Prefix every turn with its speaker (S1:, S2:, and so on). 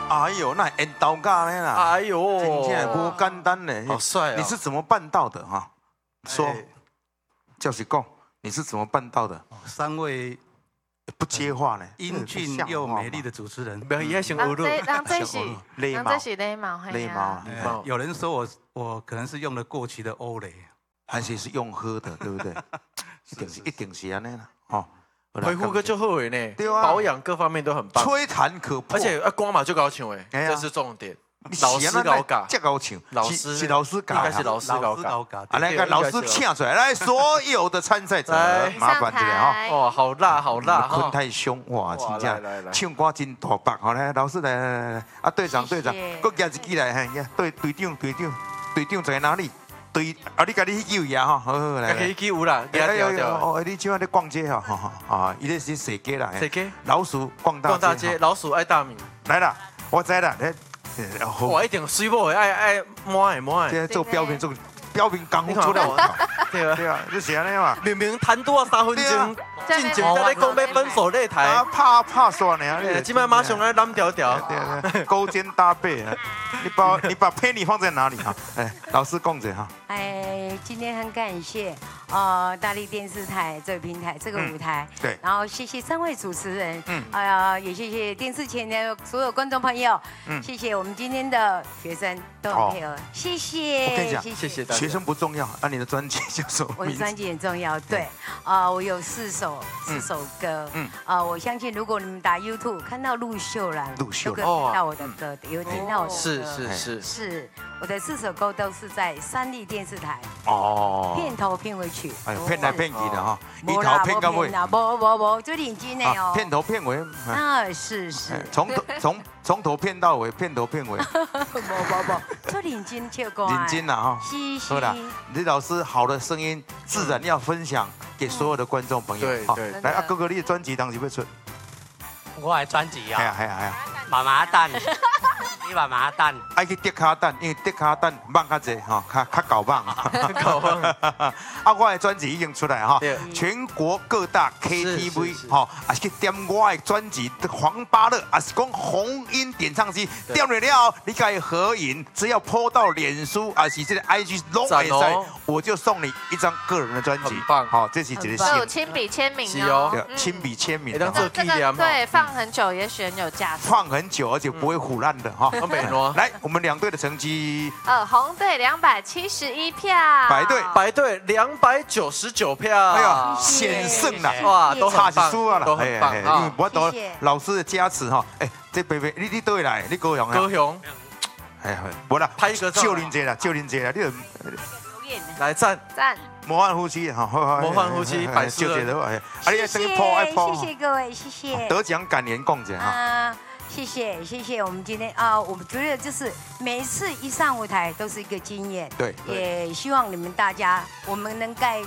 S1: 哎呦，那演刀架呢啦！
S2: 哎呦，
S1: 真正不简单呢。
S2: 好帅啊！
S1: 你是怎么办到的哈？说，就是讲你是怎么办到的
S3: ？3位
S1: 不接话呢，
S3: 英俊又美丽的主持人，
S2: 不要也想欧陆，
S4: 人这是礼貌，
S1: 礼貌。
S3: 有人说我可能是用了过期的欧蕾，
S1: 还是用喝的，对不对？一定是安尼啦，哦。
S2: 皮肤哥就好诶呢，
S1: 对啊，
S2: 保养各方面都很棒，
S1: 吹弹可破，
S2: 而且光嘛就高唱诶，这是重点。老师高嘎，
S1: 这高唱，是老师教，
S2: 应该是老师高嘎。
S1: 啊，来个老师请出来，来所有的参赛者，麻烦一下哈。
S2: 哇，好辣，好辣！
S1: 困太凶，哇，真正唱歌真大白，好来，老师来，啊，队长，搁举一支来，队长在哪里？啊，你家己去救伊啊哈，好来。
S2: 可以去有啦，
S1: 哦，你今晚在逛街哈，啊，伊咧是踅街啦，
S2: 踅街，
S1: 老鼠逛大街，
S2: 老鼠爱大米。
S1: 来啦，我知啦，
S2: 我一定水某会爱摸的。
S1: 这做标兵刚出来，对啊，你是安尼嘛？
S2: 明明谈多3分钟，进前在咧讲要分手擂台，
S1: 啊，怕耍呢，
S2: 今摆马上来蓝调调，
S1: 对，勾肩搭背啊！你把 Penny 放在哪里哈？哎，老师讲者哈。
S5: 哎，今天很感谢大力电视台这个平台这个舞台，
S1: 对，
S5: 然后谢谢3位主持人，也谢谢电视前的所有观众朋友，谢谢我们今天的学生都很配合，谢谢。
S1: 我跟你讲，
S2: 谢谢大家。
S1: 学生不重要，你的专辑叫什么？
S5: 我的专辑很重要，对，我有4首歌，我相信如果你们打 YouTube 看到陆秀兰，
S1: 陆秀兰
S5: 听到我的歌，有听到我的歌，
S1: 是，
S5: 我的4首歌都是在3立电视台片头片尾曲，
S1: 哎呦，骗来骗去的哈，一头骗到尾，
S5: 不，最认真的哦，
S1: 片头片尾，
S5: 是，
S1: 从头骗到尾，片头片尾，
S5: 不，最认真唱歌，
S1: 认真啦哈，好啦，李老师好的声音自然要分享给所有的观众朋友，
S2: 对，
S1: 来啊，哥哥，你的专辑当时要出，
S6: 我的专辑啊，
S1: 系啊，
S6: 麻麻蛋。你麻麻蛋，
S1: 爱去跌卡蛋，因为跌卡蛋放较济哈，较搞放。啊，我的专辑已经出来哈，全国各大 KTV 哈，也是去点我的专辑黄巴乐，也是讲红音点唱机点了，你可以合影，只要 po 到脸书啊，是这个 IG 拢会使，我就送你一张个人的专辑，
S2: 很棒，
S1: 好，这是一个
S4: 都有亲笔签名
S1: 哦，亲笔签名，
S4: 这个对放很久也许很有价值，
S1: 放很久而且不会腐烂的哈。来，我们2队的成绩，
S4: 红队271票，
S2: 白队299票，
S1: 哎呀，险胜了，
S2: 哇，都
S1: 差是输啊了，
S2: 都很棒，因
S1: 为我都老师的加持哈，哎，这贝贝，你对来，你高雄啊？
S2: 高雄，
S1: 哎，不啦，
S2: 拍一个照，
S1: 救您姐啦，你
S2: 来赞，
S1: 模范夫妻哈，
S2: 模范夫妻，百事的，
S1: 哎，你要等于破，
S5: 谢谢各位，谢谢，
S1: 得奖感言共奖哈。
S5: 谢谢，我们今天我们觉得就是每一次一上舞台都是一个经验，
S1: 对，
S5: 也希望你们大家，我们能